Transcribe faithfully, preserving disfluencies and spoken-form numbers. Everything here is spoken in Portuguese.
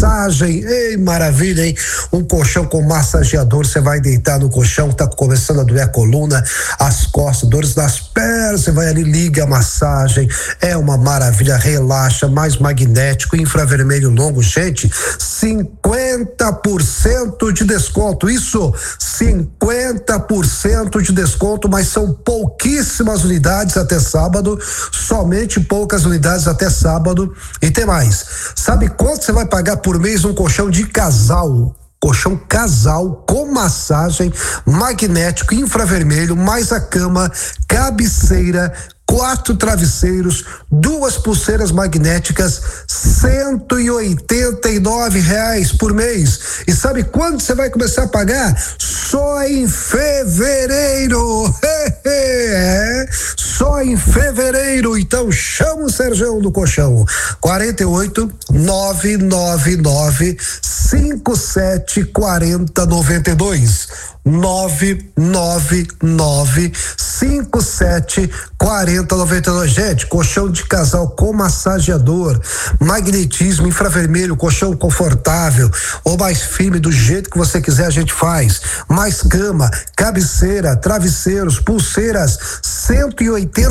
massagem, ei, maravilha, hein? Um colchão com massageador, você vai deitar no colchão, tá começando a doer a coluna, as costas, dores das pernas, você vai ali, liga a massagem, é uma maravilha, relaxa, mais magnético, infravermelho longo, gente, cinquenta por cento de desconto, isso, cinquenta por cento de desconto, mas são pouquíssimas unidades até sábado, somente poucas unidades até sábado. E tem mais, sabe quanto você vai pagar por mês um colchão de casal? Colchão casal com massagem, magnético, infravermelho, mais a cama, cabeceira, quatro travesseiros, duas pulseiras magnéticas, cento e oitenta e nove reais por mês. E sabe quando você vai começar a pagar? Só em fevereiro. É, só em fevereiro. Então chama o Serjão do Colchão. quarenta e oito, nove nove nove, cinco sete quatro zero nove dois. nove nove nove, cinco sete quatro zero nove dois. Gente, colchão de casal com massageador, magnetismo, infravermelho, colchão confortável ou mais firme, do jeito que você quiser a gente faz. Mais cama, cabeceira, travesseiros, pulseiras, cento e oitenta